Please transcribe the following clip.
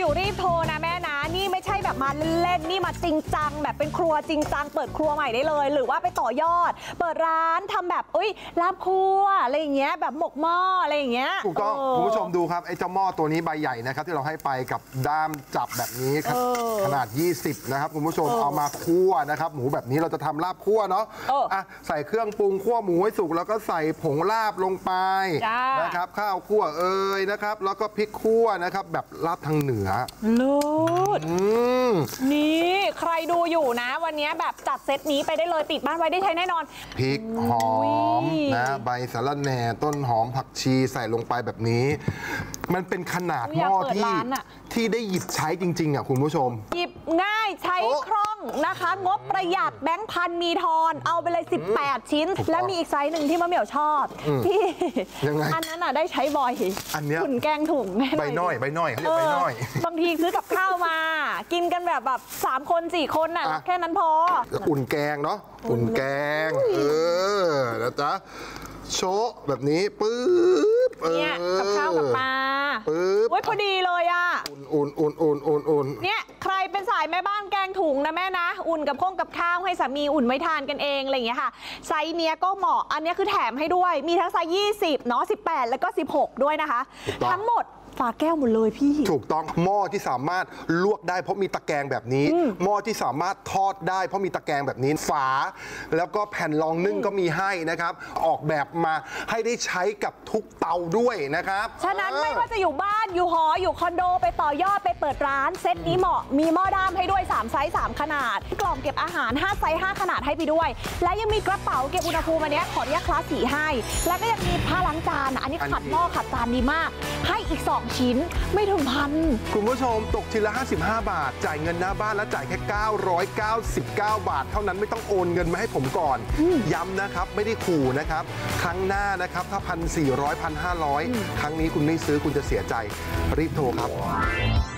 อยู่รีบโทรนะแม่นะนี่ไม่ใช่แบบมาเล่นๆนี่มาจริงจังแบบเป็นครัวจริงจังเปิดครัวใหม่ได้เลยหรือว่าไปต่อยอดเปิดร้านทำแบบลาบครัวอะไรอย่างเงี้ยแบบหมกหม้ออะไรอย่างเงี้ยถูกต้องคุณผู้ชมดูครับไอ้เจ้าหม้อตัวนี้ใบใหญ่นะครับที่เราให้ไปกับด้ามจับแบบนี้ครับขนาด20นะครับคุณผู้ชมเอามาคั่วนะครับหมูแบบนี้เราจะทำลาบคั่วเนาะใส่เครื่องปรุงคั่วหมูให้สุกแล้วก็ใส่ผงลาบลงไปนะครับข้าวคั่วนะครับแล้วก็พริกคั่วนะครับแบบลาบทางเหนือเลิศนี่ใครดูอยู่นะวันนี้แบบจัดเซตนี้ไปได้เลยติดบ้านไว้ได้ใช้แน่นอนพริกหอมนะใบสะระแหน่ต้นหอมผักชีใส่ลงไปแบบนี้มันเป็นขนาดหม้อที่ได้หยิบใช้จริงๆอ่ะคุณผู้ชมหยิบง่ายใช้คล่องนะคะงบประหยัดแบงค์พันมีทอนเอาไปเลย18ชิ้นแล้วมีอีกไซส์หนึ่งที่มะเหมี่ยวชอบที่อันนั้นอ่ะได้ใช้บ่อยอันเนี้ยขุ่นแกงถุงใบน้อยเขาเรียกใบน้อยบางทีซื้อกับข้าวมากินกันแบบ3 คน4 คนน่ะแค่นั้นพออุ่นแกงเนาะอุ่นแกงนะจ๊ะโชะแบบนี้ปึ๊บเนี่ยกับข้าวกับปลาปึ๊บพอดีเลยอ่ะอุ่นเนี่ยใครเป็นสายแม่บ้านแกงถุงนะแม่นะอุ่นกับข้าวให้สามีอุ่นไว้ทานกันเองอะไรอย่างเงี้ยค่ะไซส์เนี้ยก็เหมาะอันนี้คือแถมให้ด้วยมีทั้งไซส์20เนาะ18แล้วก็16ด้วยนะคะทั้งหมดฝาแก้วหมดเลยพี่ถูกต้องหม้อที่สามารถลวกได้เพราะมีตะแกรงแบบนี้หม้อที่สามารถทอดได้เพราะมีตะแกรงแบบนี้ฝาแล้วก็แผ่นรองนึ่งก็มีให้นะครับออกแบบมาให้ได้ใช้กับทุกเตาด้วยนะครับฉะนั้นไม่ว่าจะอยู่บ้านอยู่หออยู่คอนโดไปต่อยอดไปเปิดร้านเซตนี้เหมาะมีหม้อด้ามให้ด้วย3ไซส์3ขนาดกล่องเก็บอาหาร5ไซส์5ขนาดให้ไปด้วยและยังมีกระเป๋าเก็บอุณหภูมิอันนี้ขออนุญาตคลาสสีให้แล้วก็ยังมีผ้าล้างจานอันนี้ขัดหม้อขัดจานดีมากให้อีก2ชิ้นไม่ถึงพันคุณผู้ชมตกชิ้นละ55 บาทจ่ายเงินหน้าบ้านและจ่ายแค่999 บาทเท่านั้นไม่ต้องโอนเงินมาให้ผมก่อนย้ำนะครับไม่ได้ขู่นะครับครั้งหน้านะครับถ้า1,400 1,500ครั้งนี้คุณไม่ซื้อคุณจะเสียใจรีบโทรครับ